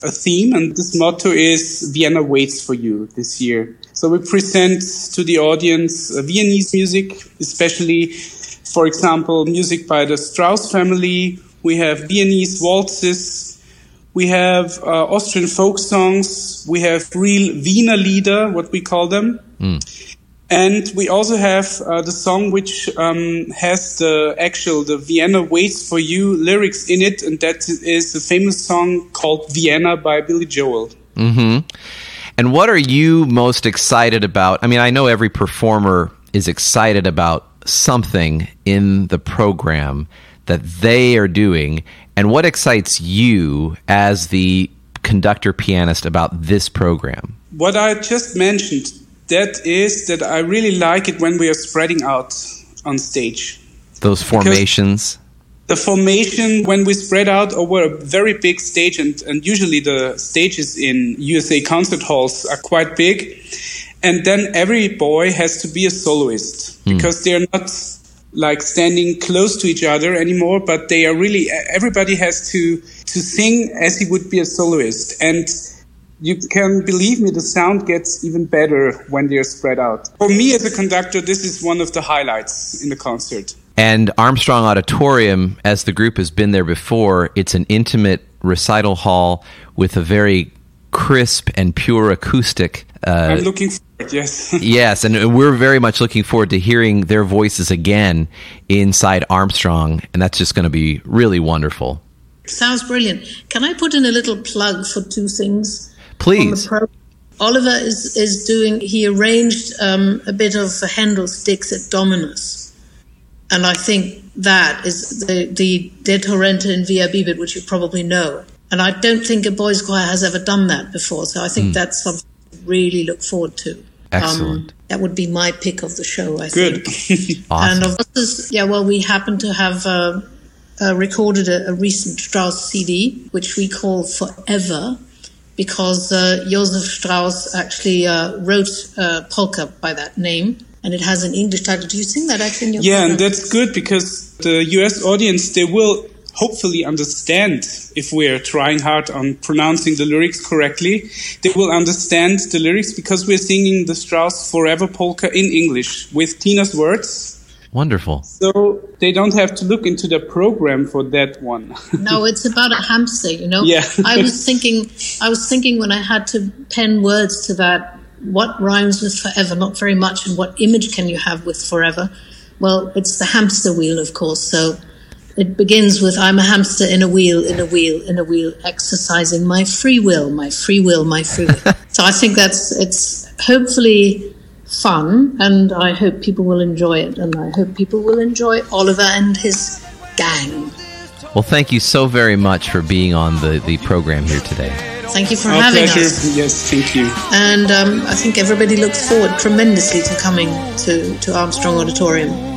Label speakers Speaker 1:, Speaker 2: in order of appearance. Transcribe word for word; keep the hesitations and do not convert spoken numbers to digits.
Speaker 1: a theme, and this motto is Vienna waits for you this year. So we present to the audience uh, Viennese music, especially, for example, music by the Strauss family. We have Viennese waltzes. We have uh, Austrian folk songs. We have real Wiener Lieder, what we call them. Mm. And we also have uh, the song which um, has the actual, the Vienna Waits for You lyrics in it, and that is the famous song called Vienna by Billy Joel.
Speaker 2: Mm-hmm. And what are you most excited about? I mean, I know every performer is excited about something in the program that they are doing, and what excites you as the conductor pianist about this program?
Speaker 1: What I just mentioned, that is that I really like it when we are spreading out on stage.
Speaker 2: Those formations?
Speaker 1: Because the formation, when we spread out over a very big stage, and, and usually the stages in U S A concert halls are quite big, and then every boy has to be a soloist, mm. because they're not like standing close to each other anymore, but they are really, everybody has to, to sing as he would be a soloist. And you can believe me, the sound gets even better when they're spread out. For me as a conductor, this is one of the highlights in the concert.
Speaker 2: And Armstrong Auditorium, as the group has been there before, it's an intimate recital hall with a very crisp and pure acoustic. Uh,
Speaker 1: I'm looking forward, yes.
Speaker 2: Yes, and we're very much looking forward to hearing their voices again inside Armstrong, and that's just going to be really wonderful.
Speaker 3: Sounds brilliant. Can I put in a little plug for two things?
Speaker 2: Please.
Speaker 3: Oliver is, is doing, he arranged um, a bit of Handel's Dix et Dominus. And I think that is the, the De Torrente in Via Bibit, which you probably know. And I don't think a boys' choir has ever done that before. So I think mm. that's something to really look forward to.
Speaker 2: Excellent.
Speaker 3: Um, that would be my pick of the show, I
Speaker 1: Good.
Speaker 3: think.
Speaker 2: Awesome.
Speaker 3: And of course, yeah, well, we happen to have uh, uh, recorded a, a recent Strauss C D, which we call Forever, because uh, Joseph Strauss actually uh, wrote uh, polka by that name, and it has an English title. Do you sing that actually in your
Speaker 1: Yeah,
Speaker 3: program?
Speaker 1: and that's good, because the U S audience, they will hopefully understand, if we're trying hard on pronouncing the lyrics correctly, they will understand the lyrics because we're singing the Strauss Forever polka in English with Tina's words.
Speaker 2: Wonderful.
Speaker 1: So they don't have to look into the program for that one.
Speaker 3: No, it's about a hamster, you know.
Speaker 1: Yeah.
Speaker 3: I was thinking, I was thinking when I had to pen words to that, what rhymes with forever? Not very much. And what image can you have with forever? Well, it's the hamster wheel, of course. So it begins with, I'm a hamster in a wheel, in a wheel, in a wheel, exercising my free will, my free will, my free will. So I think that's, it's hopefully fun, and I hope people will enjoy it, and I hope people will enjoy Oliver and his gang.
Speaker 2: Well, thank you so very much for being on the, the program here today.
Speaker 3: Thank you for
Speaker 1: Our
Speaker 3: having
Speaker 1: pleasure.
Speaker 3: us.
Speaker 1: Yes, thank you.
Speaker 3: And um, I think everybody looks forward tremendously to coming to, to Armstrong Auditorium.